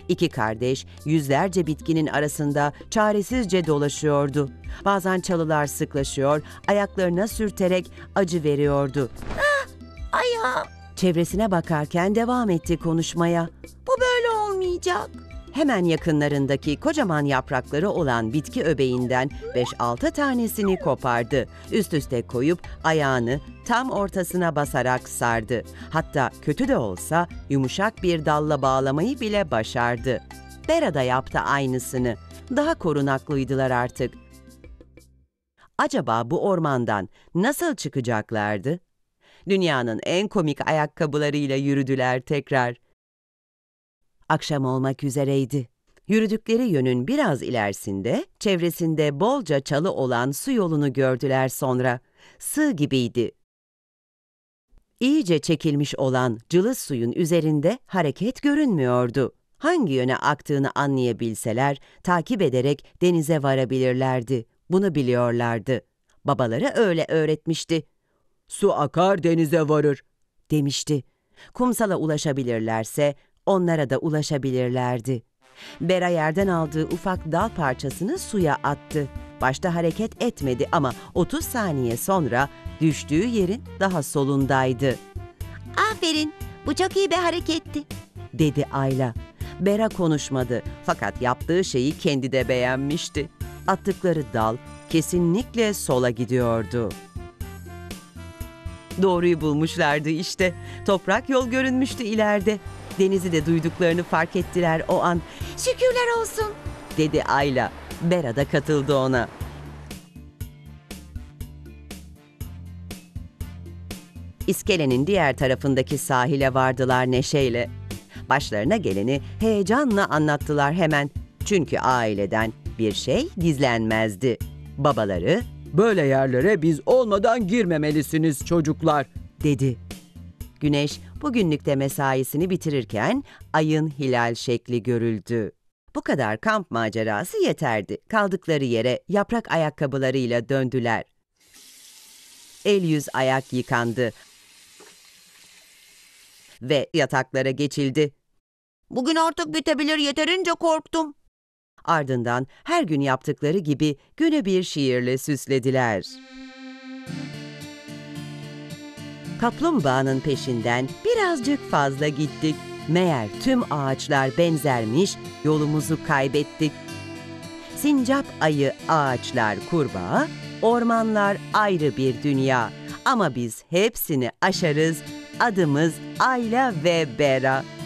İki kardeş yüzlerce bitkinin arasında çaresizce dolaşıyordu. Bazen çalılar sıklaşıyor, ayaklarına sürterek acı veriyordu. Ayağım, Çevresine bakarken devam etti konuşmaya. bu böyle olmayacak. Hemen yakınlarındaki kocaman yaprakları olan bitki öbeğinden 5-6 tanesini kopardı. Üst üste koyup ayağını tam ortasına basarak sardı. Hatta kötü de olsa yumuşak bir dalla bağlamayı bile başardı. Bera da yaptı aynısını. Daha korunaklıydılar artık. Acaba bu ormandan nasıl çıkacaklardı? Dünyanın en komik ayakkabılarıyla yürüdüler tekrar. Akşam olmak üzereydi. Yürüdükleri yönün biraz ilerisinde, çevresinde bolca çalı olan su yolunu gördüler sonra. Sığ gibiydi. İyice çekilmiş olan cılız suyun üzerinde hareket görünmüyordu. Hangi yöne aktığını anlayabilseler, takip ederek denize varabilirlerdi. Bunu biliyorlardı. Babaları öyle öğretmişti. "Su akar denize varır," demişti. Kumsala ulaşabilirlerse onlara da ulaşabilirlerdi. Bera yerden aldığı ufak dal parçasını suya attı. Başta hareket etmedi ama 30 saniye sonra düştüğü yerin daha solundaydı. Aferin, bu çok iyi bir hareketti. Dedi Ayla. Bera konuşmadı fakat yaptığı şeyi kendi de beğenmişti. Attıkları dal kesinlikle sola gidiyordu. Doğruyu bulmuşlardı işte. Toprak yol görünmüştü ileride. Denizi de duyduklarını fark ettiler o an. Şükürler olsun, Dedi Ayla. Bera da katıldı ona. İskelenin diğer tarafındaki sahile vardılar neşeyle. Başlarına geleni heyecanla anlattılar hemen. Çünkü aileden bir şey gizlenmezdi. Babaları, "Böyle yerlere biz olmadan girmemelisiniz çocuklar," dedi. Güneş bugünlük de mesaisini bitirirken ayın hilal şekli görüldü. Bu kadar kamp macerası yeterdi. Kaldıkları yere yaprak ayakkabılarıyla döndüler. El yüz ayak yıkandı ve yataklara geçildi. bugün artık bitebilir, yeterince korktum. Ardından her gün yaptıkları gibi günü bir şiirle süslediler. Kaplumbağanın peşinden birazcık fazla gittik. Meğer tüm ağaçlar benzermiş, yolumuzu kaybettik. Sincap ayı, ağaçlar kurbağa, ormanlar ayrı bir dünya. Ama biz hepsini aşarız, adımız Ayla ve Bera.